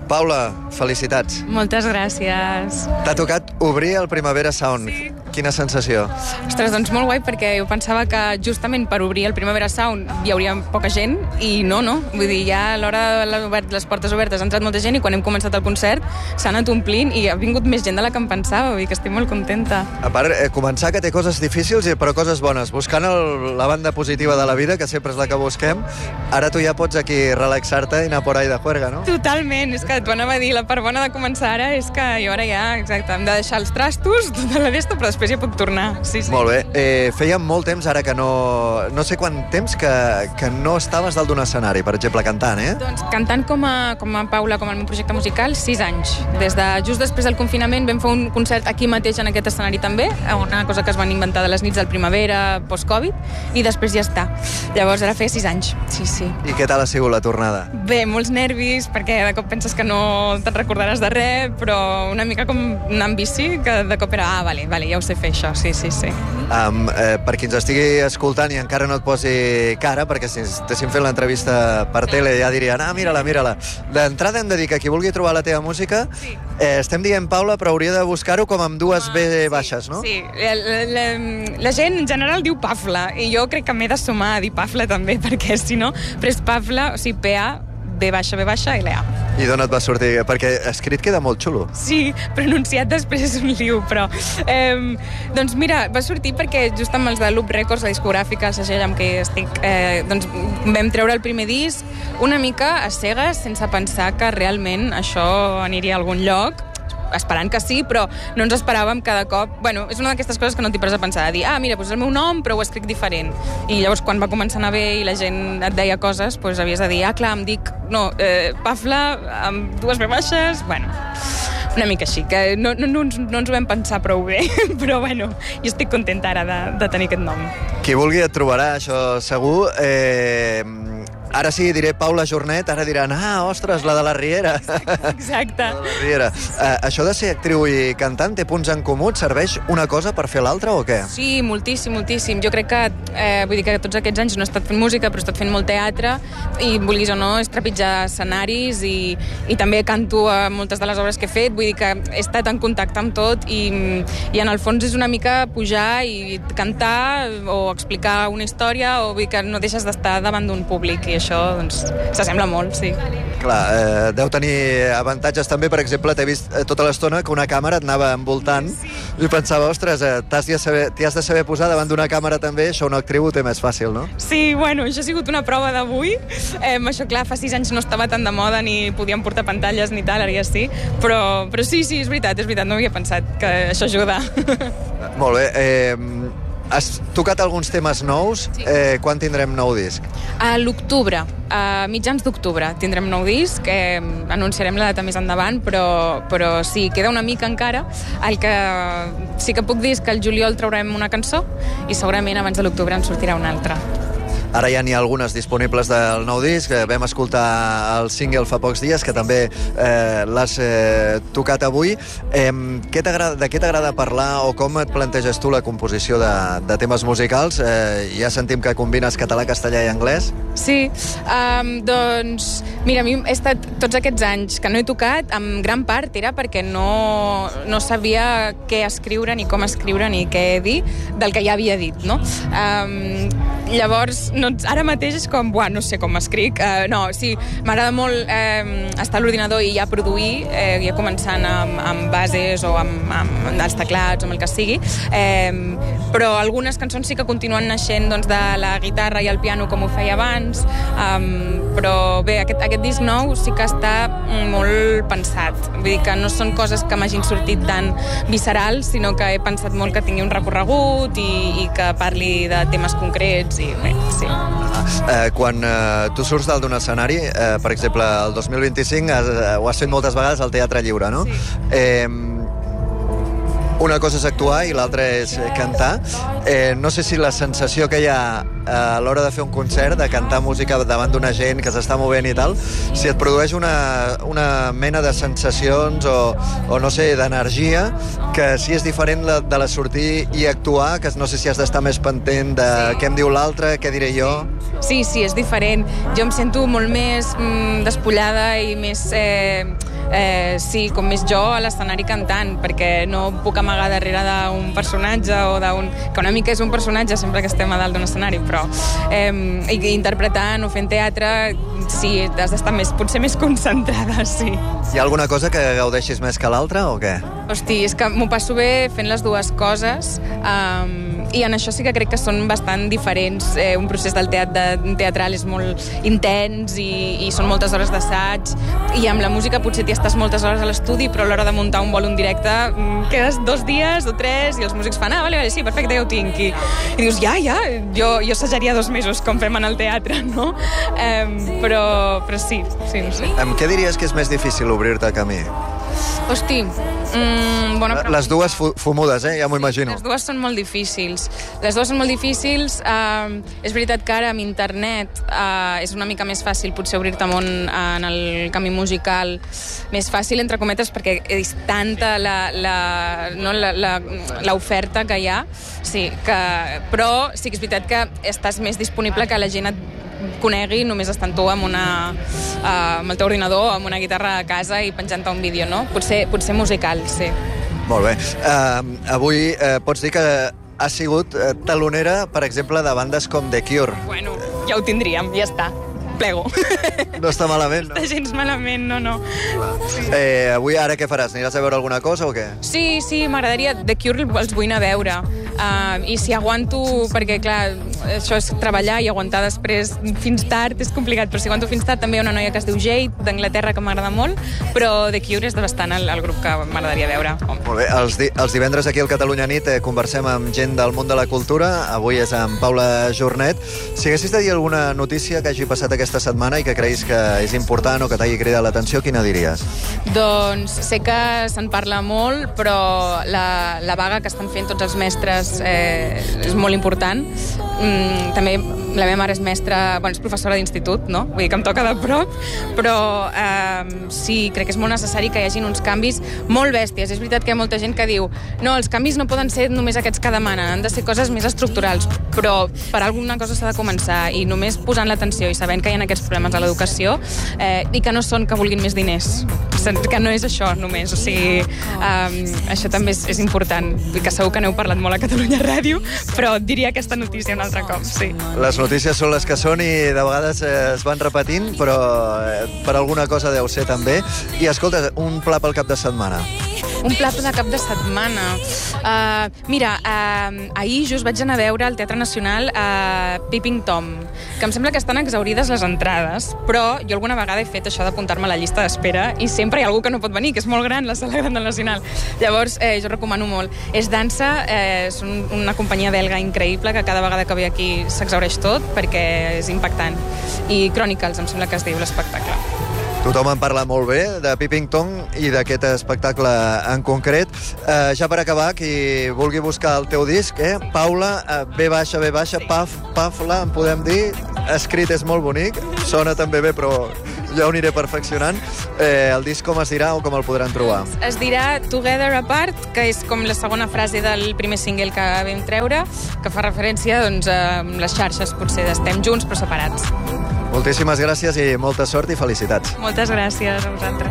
Paula, felicitats. Moltes gràcies. T'ha tocat obrir el Primavera Sound. Sí. Quina sensació? Ostres, doncs molt guai, perquè jo pensava que justament per obrir el Primavera Sound hi hauria poca gent, i no. Vull dir, ja a l'hora de les portes obertes ha entrat molta gent, i quan hem començat el concert s'ha anat omplint, i ha vingut més gent de la que em pensava, vull dir que estic molt contenta. A part, començar que té coses difícils, però coses bones, buscant la banda positiva de la vida, que sempre és la que busquem, ara tu ja pots aquí relaxar-te i anar por ahí de juerga, no? Totalment, és que t'ho anava a dir, la part bona de començar ara és que jo ara ja, exacte, hem de deixar els trastos, tota la resta, però després ja puc tornar. Sí. Molt bé. Feia molt temps ara que no sé quant temps que no estaves dalt d'un escenari, per exemple, cantant, Doncs cantant com a Paula, com el meu projecte musical, 6 anys. Just després del confinament vam fer un concert aquí mateix en aquest escenari també, una cosa que es van inventar de les nits del primavera post-Covid, i després ja està. Llavors ara feia 6 anys, sí. I què tal ha sigut la tornada? Bé, molts nervis, perquè de cop penses que no te'n recordaràs de res, però una mica com anar amb bici, que de cop era, vale, ja ho sé fer això, sí. Per qui ens estigui escoltant i encara no et posi cara, perquè si estéssim fent l'entrevista per tele ja dirien, mira-la. D'entrada hem de dir que qui vulgui trobar la teva música, estem dient Paula, però hauria de buscar-ho com amb dues B baixes, no? Sí, la gent en general diu Pafla, i jo crec que m'he de sumar a dir Pafla també, perquè si no, però és Pafla, o sigui, P-A, B baixa, L-A. I d'on et va sortir? Perquè escrit queda molt xulo. Sí, pronunciat després és un liu, però... doncs mira, va sortir perquè just amb els de Loop Records, la discogràfica, el segell amb què estic, doncs vam treure el primer disc una mica a cegues, sense pensar que realment això aniria a algun lloc, esperant que sí, però no ens esperàvem cada cop... Bueno, és una d'aquestes coses que no t'hi pares a pensar, de dir, mira, doncs és el meu nom, però ho escric diferent. I llavors, quan va començar a anar bé i la gent et deia coses, doncs havies de dir, clar, em dic, Pafla, amb dues B baixes... Bueno, una mica així, que no ens ho vam pensar prou bé, però bueno, jo estic contenta ara de tenir aquest nom. Qui vulgui et trobarà, això segur. Ara sí, diré Paula Jornet, ara diran, ostres, la de la Riera. Exacte. La de la Riera. Això de ser actriu i cantant té punts en comú? Et serveix una cosa per fer l'altra o què? Sí, moltíssim. Jo crec que, vull dir que tots aquests anys no he estat fent música, però he estat fent molt teatre, i vulguis o no, és trepitjar escenaris, i també canto a moltes de les obres que he fet, vull dir que he estat en contacte amb tot, i en el fons és una mica pujar i cantar o explicar una història, o vull dir que no deixes d'estar davant d'un públic, i això doncs s'assembla molt, sí. Clar, deu tenir avantatges també, per exemple, t'he vist tota l'estona que una càmera et anava envoltant, i pensava, ostres, t'hi has de saber posar davant d'una càmera també, això una actriu ho té més fàcil, no? Sí, bueno, això ha sigut una prova d'avui, això clar, fa 6 anys no estava tan de moda ni podíem portar pantalles ni tal, ara ja sí, però sí, és veritat, no havia pensat que això ajuda. Molt bé, has tocat alguns temes nous, sí. Quan tindrem nou disc? A l'octubre, a mitjans d'octubre tindrem nou disc, anunciarem la data més endavant, però sí, queda una mica encara. El que sí que puc dir és que al juliol traurem una cançó i segurament abans de l'octubre en sortirà una altra. Ara ja n'hi ha algunes disponibles del nou disc. Vam escoltar el single fa pocs dies, que també l'has tocat avui. De què t'agrada parlar o com et planteges tu la composició de temes musicals? Ja sentim que combines català, castellà i anglès. Sí, doncs mira, a mi he estat tots aquests anys que no he tocat, en gran part era perquè no sabia què escriure, ni com escriure, ni què dir del que ja havia dit, no? Llavors, ara mateix és com, no sé com escric. No, sí, m'agrada molt estar a l'ordinador i ja produir, ja començant amb bases o amb els teclats o amb el que sigui, però algunes cançons sí que continuen naixent de la guitarra i el piano com ho feia abans, però bé, aquest disc nou sí que està molt pensat, vull dir que no són coses que m'hagin sortit tan viscerals, sinó que he pensat molt que tingui un recorregut i que parli de temes concrets i bé, sí. Quan tu surts dalt d'un escenari, per exemple, el 2025 ho has fet moltes vegades al Teatre Lliure, no? Sí. Una cosa és actuar i l'altra és cantar. No sé si la sensació que hi ha a l'hora de fer un concert, de cantar música davant d'una gent que s'està movent i tal, si et produeix una mena de sensacions o no sé, d'energia, que si és diferent de la sortir i actuar, que no sé si has d'estar més pendent de què em diu l'altre, què diré jo. Sí, és diferent. Jo em sento molt més despullada i més sí, com més jo a l'escenari cantant, perquè no puc amagar darrere d'un personatge o que una mica és un personatge sempre que estem a dalt d'un escenari, però interpretant o fent teatre, sí, has d'estar potser més concentrada, sí. Hi ha alguna cosa que gaudeixis més que l'altra o què? Hosti, és que m'ho passo bé fent les dues coses, i en això sí que crec que són bastant diferents. Un procés del teatral és molt intens i són moltes hores d'assaig, i amb la música potser t'hi estàs moltes hores a l'estudi, però a l'hora de muntar un vol en directe quedes 2 dies o 3 i els músics fan, vale, sí, perfecte, ja ho tinc, i dius, ja, jo assajaria 2 mesos com fem en el teatre, no? Però sí, no sé. Amb què diries que és més difícil obrir-te camí? Hosti, bona pregunta. Les dues fumudes, ja m'ho imagino. Les dues són molt difícils. És veritat que ara amb internet és una mica més fàcil potser obrir-te món en el camí musical, més fàcil, entre cometes, perquè és tanta l'oferta que hi ha, sí, però sí que és veritat que estàs més disponible que la gent et conegui només estant tu amb el teu ordinador, amb una guitarra a casa i penjant-te un vídeo, no? Potser musical, sí. Molt bé. Avui pots dir que has sigut talonera, per exemple, de bandes com The Cure. Bueno, ja ho tindríem, ja està. Plego. No està malament, no? Està gens malament, no. Sí. Avui, ara què faràs? Aniràs a veure alguna cosa o què? Sí, m'agradaria. The Cure els vull anar a veure. I si aguanto, perquè clar, això és treballar i aguantar després fins tard és complicat, però si aguanto fins tard també hi ha una noia que es diu Jade, d'Anglaterra, que m'agrada molt, però The Cure és bastant el grup que m'agradaria veure. Molt bé, els divendres aquí al Catalunya Nit conversem amb gent del món de la cultura. Avui és amb Paula Jornet. Si haguessis de dir alguna notícia que hagi passat aquesta setmana i que creguis que és important o que t'hagi cridat l'atenció, quina diries? Doncs sé que se'n parla molt, però la vaga que estan fent tots els mestres és molt important. També la meva mare és mestra, és professora d'institut, no? Vull dir que em toca de prop, però sí, crec que és molt necessari que hi hagin uns canvis molt bèsties. És veritat que hi ha molta gent que diu no, els canvis no poden ser només aquests que demanen, han de ser coses més estructurals, però per alguna cosa s'ha de començar, i només posant l'atenció i sabent que hi ha aquests problemes a l'educació, i que no són que vulguin més diners, que no és això només, o sigui, això també és important, i que segur que n'heu parlat molt a Catalunya Ràdio, però diria aquesta notícia un altre cop, sí. Les notícies són les que són i de vegades es van repetint, però per alguna cosa deu ser també. I escolta, un pla pel cap de setmana. Un pla de cap de setmana. Mira, ahir just vaig anar a veure al Teatre Nacional Peeping Tom, que em sembla que estan exhaurides les entrades, però jo alguna vegada he fet això d'apuntar-me a la llista d'espera i sempre hi ha algú que no pot venir, que és molt gran, la sala gran del Nacional. Llavors, jo recomano molt. És dansa, són una companyia belga increïble que cada vegada que ve aquí s'exhaureix tot perquè és impactant. I Chronicles, em sembla que es diu l'espectacle. Tothom en parla molt bé de Peeping Tom i d'aquest espectacle en concret. Ja per acabar, qui vulgui buscar el teu disc, Paula, B baixa, Pafla, en podem dir. Escrit és molt bonic, sona també bé, però ja ho aniré perfeccionant. El disc com es dirà o com el podran trobar? Es dirà Together Apart, que és com la segona frase del primer single que vam treure, que fa referència a les xarxes, potser d'estem junts però separats. Moltíssimes gràcies i molta sort i felicitats. Moltes gràcies a vosaltres.